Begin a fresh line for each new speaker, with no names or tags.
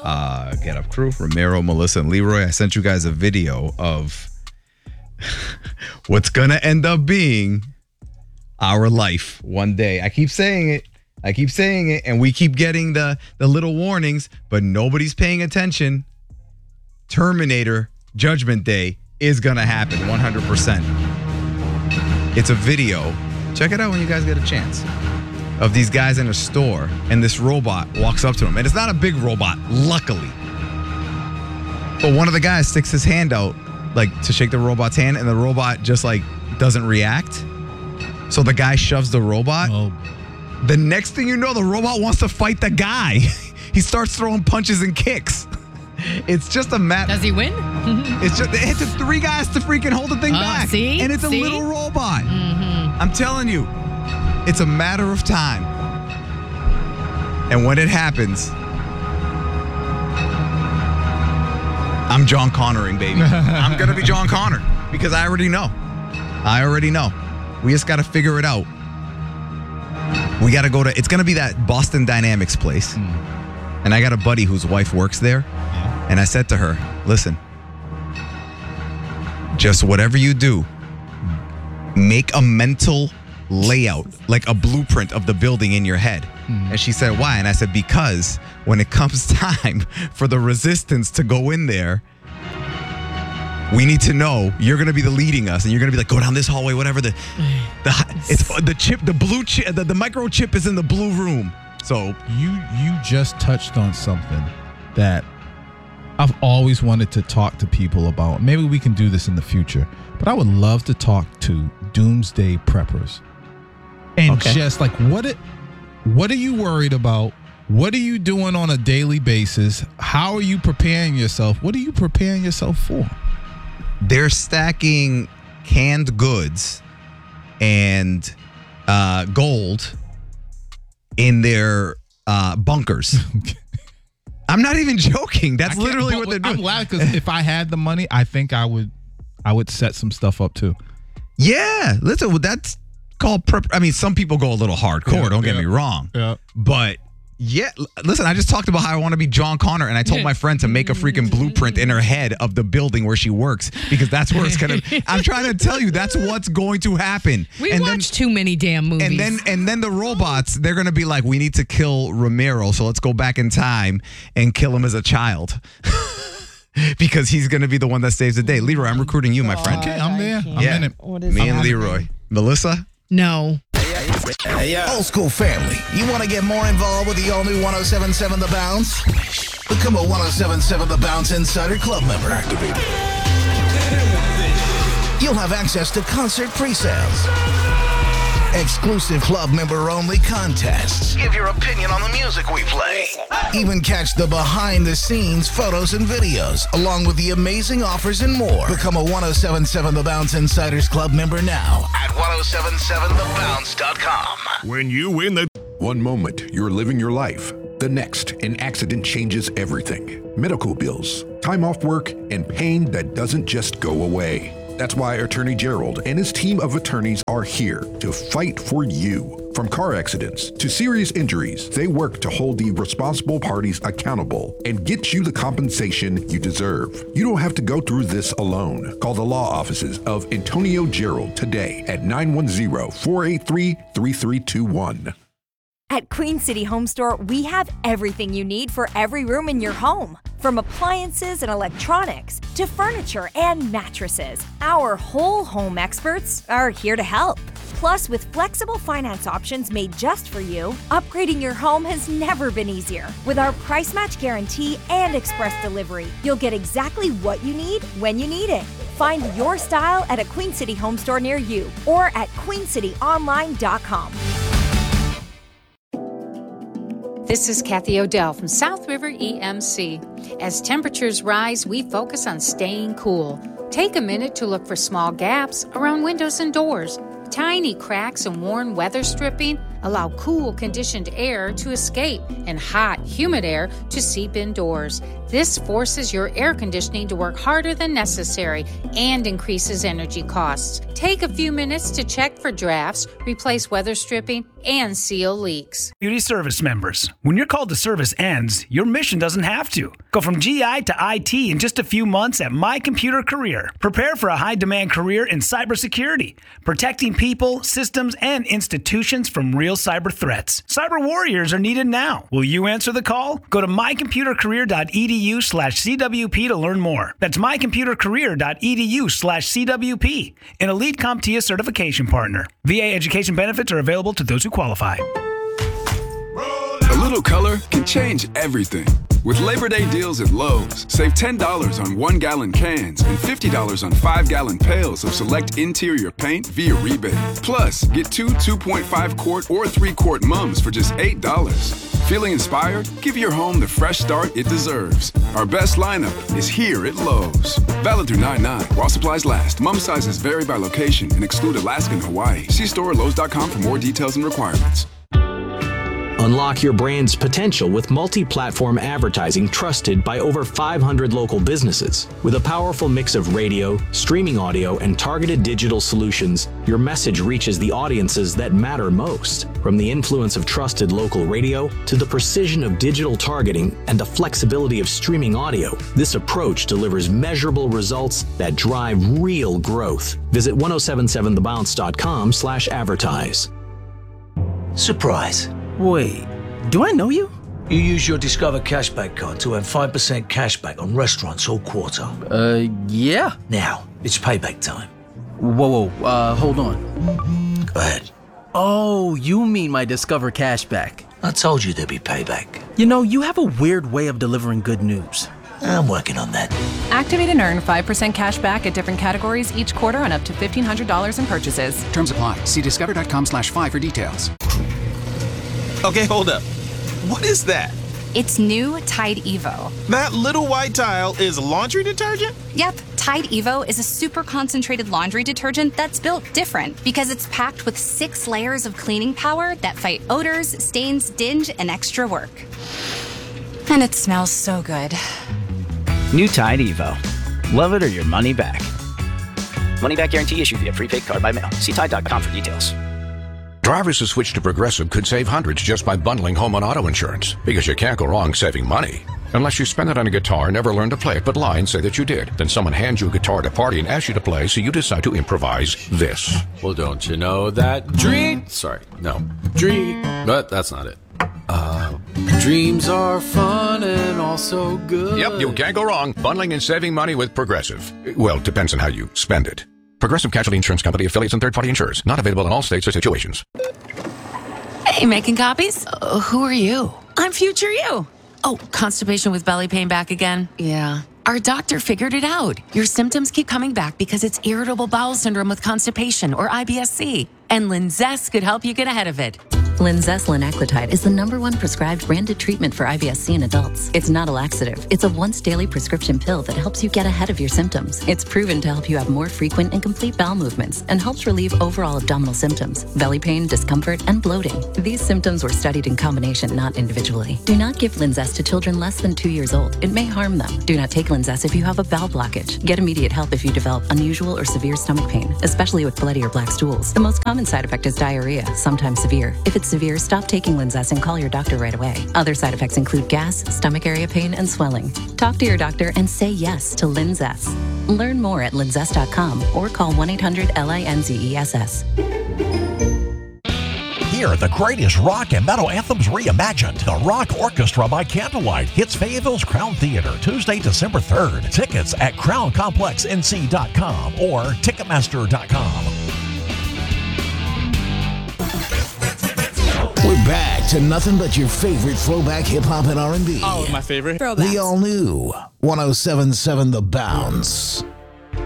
Get Up Crew, Romero, Melissa, and Leroy. I sent you guys a video of what's going to end up being our life one day. I keep saying it, and we keep getting the little warnings, but nobody's paying attention. Terminator Judgment Day is going to happen 100%. It's a video. Check it out when you guys get a chance. Of these guys in a store, and this robot walks up to him. And it's not a big robot, luckily. But one of the guys sticks his hand out, like, to shake the robot's hand, and the robot just, like, doesn't react. So the guy shoves the robot.
Oh.
The next thing you know, the robot wants to fight the guy. He starts throwing punches and kicks. It's just a matter.
Does he win?
It took 3 guys to freaking hold the thing back.
See?
And it's a little robot. Mm-hmm. I'm telling you, it's a matter of time. And when it happens, I'm John Connoring, baby. I'm going to be John Connor because I already know. We just got to figure it out. We got to go to, it's going to be that Boston Dynamics place. And I got a buddy whose wife works there. And I said to her, listen, just whatever you do, make a mental layout, like a blueprint of the building in your head. And she said, why? And I said, because when it comes time for the resistance to go in there, we need to know you're going to be the leading us, and you're going to be like, go down this hallway, whatever the chip, the blue chip, the microchip is in the blue room. So
you just touched on something that I've always wanted to talk to people about. Maybe we can do this in the future, but I would love to talk to doomsday preppers. And just like, what are you worried about? What are you doing on a daily basis? How are you preparing yourself? What are you preparing yourself for?
They're stacking canned goods and gold in their bunkers. I'm not even joking. That's literally what they're doing.
I'm glad, because if I had the money, I think I would set some stuff up too.
Yeah, listen, that's called prep. I mean, some people go a little hardcore. Don't get me wrong.
Yeah.
But yeah, listen, I just talked about how I want to be John Connor, and I told my friend to make a freaking blueprint in her head of the building where she works, because that's where it's gonna. I'm trying to tell you, that's what's going to happen.
We watch too many damn movies.
And then the robots, they're gonna be like, we need to kill Romero, so let's go back in time and kill him as a child. Because he's going to be the one that saves the day. Leroy, I'm recruiting you, my friend.
Okay, I'm there. I'm in it.
Me and Leroy. Melissa?
No.
Old school family, you want to get more involved with the all-new 107.7 The Bounce? Become a 107.7 The Bounce Insider Club member. Activate. You'll have access to concert pre-sales, exclusive club member-only contests, give your opinion on the music we play, even catch the behind-the-scenes photos and videos, along with the amazing offers and more. Become a 107.7 The Bounce Insiders Club member now at 1077thebounce.com.
When you win the... One moment, you're living your life. The next, an accident changes everything. Medical bills, time off work, and pain that doesn't just go away. That's why Attorney Gerald and his team of attorneys are here to fight for you. From car accidents to serious injuries, they work to hold the responsible parties accountable and get you the compensation you deserve. You don't have to go through this alone. Call the law offices of Antonio Gerald today at 910-483-3321.
At Queen City Home Store, we have everything you need for every room in your home. From appliances and electronics to furniture and mattresses, our whole home experts are here to help. Plus, with flexible finance options made just for you, upgrading your home has never been easier. With our price match guarantee and express delivery, you'll get exactly what you need when you need it. Find your style at a Queen City Home Store near you or at queencityonline.com.
This is Kathy Odell from South River EMC. As temperatures rise, we focus on staying cool. Take a minute to look for small gaps around windows and doors. Tiny cracks and worn weather stripping allow cool, conditioned air to escape and hot, humid air to seep indoors. This forces your air conditioning to work harder than necessary and increases energy costs. Take a few minutes to check for drafts, replace weather stripping, and seal leaks.
Beauty service members, when your call to service ends, your mission doesn't have to. Go from GI to IT in just a few months at My Computer Career. Prepare for a high-demand career in cybersecurity, protecting people, systems, and institutions from real cyber threats. Cyber warriors are needed now. Will you answer the call? Go to mycomputercareer.edu/CWP to learn more. That's mycomputercareer.edu/CWP, an Elite CompTIA certification partner. VA education benefits are available to those who qualify.
A little color can change everything. With Labor Day deals at Lowe's, save $10 on 1-gallon cans and $50 on 5-gallon pails of select interior paint via rebate. Plus, get 2 2.5-quart or 3-quart mums for just $8. Feeling inspired? Give your home the fresh start it deserves. Our best lineup is here at Lowe's. Valid through 9/9 while supplies last. Mum sizes vary by location and exclude Alaska and Hawaii. See store at Lowe's.com for more details and requirements.
Unlock your brand's potential with multi-platform advertising trusted by over 500 local businesses. With a powerful mix of radio, streaming audio, and targeted digital solutions, your message reaches the audiences that matter most. From the influence of trusted local radio to the precision of digital targeting and the flexibility of streaming audio, this approach delivers measurable results that drive real growth. Visit 1077thebounce.com/advertise.
Surprise. Wait, do I know you? You use your Discover Cashback card to earn 5% cashback on restaurants all quarter.
Yeah.
Now, it's payback time.
Whoa, hold on.
Go ahead.
Oh, you mean my Discover Cashback.
I told you there'd be payback.
You know, you have a weird way of delivering good news.
I'm working on that.
Activate and earn 5% cash back at different categories each quarter on up to $1,500 in purchases.
Terms apply. See discover.com/5 for details.
Okay, hold up. What is that?
It's new Tide Evo.
That little white tile is laundry detergent?
Yep, Tide Evo is a super concentrated laundry detergent that's built different because it's packed with 6 layers of cleaning power that fight odors, stains, dinge, and extra work. And it smells so good.
New Tide Evo. Love it or your money back. Money back guarantee issued via prepaid card by mail. See Tide.com for details.
Drivers who switch to Progressive could save hundreds just by bundling home and auto insurance, because you can't go wrong saving money. Unless you spend it on a guitar, never learn to play it, but lie and say that you did. Then someone hands you a guitar at a party and asks you to play, so you decide to improvise this.
Well, don't you know that but that's not it. Dreams are fun and also good.
Yep, you can't go wrong bundling and saving money with Progressive. Well, depends on how you spend it. Progressive Casualty Insurance Company, affiliates, and third-party insurers. Not available in all states or situations.
Hey, making copies?
Who are you?
I'm future you.
Oh, constipation with belly pain back again?
Yeah.
Our doctor figured it out. Your symptoms keep coming back because it's irritable bowel syndrome with constipation, or IBS-C. And Linzess could help you get ahead of it.
Linzess linaclotide is the #1 prescribed branded treatment for IBS-C in adults. It's not a laxative. It's a once-daily prescription pill that helps you get ahead of your symptoms. It's proven to help you have more frequent and complete bowel movements and helps relieve overall abdominal symptoms, belly pain, discomfort, and bloating. These symptoms were studied in combination, not individually. Do not give Linzess to children less than 2 years old. It may harm them. Do not take Linzess if you have a bowel blockage. Get immediate help if you develop unusual or severe stomach pain, especially with bloody or black stools. The most common side effect is diarrhea, sometimes severe. If it's severe, stop taking Linzess and call your doctor right away. Other side effects include gas, stomach area pain, and swelling. Talk to your doctor and say yes to Linzess. Learn more at linzess.com or call 1-800-LINZESS.
Hear the greatest rock and metal anthems reimagined. The Rock Orchestra by Candlelight hits Fayetteville's Crown Theater Tuesday, December 3rd. Tickets at crowncomplexnc.com or ticketmaster.com.
We're back to nothing but your favorite throwback hip-hop and R&B.
Oh, my favorite.
The all-new 107.7 The Bounce.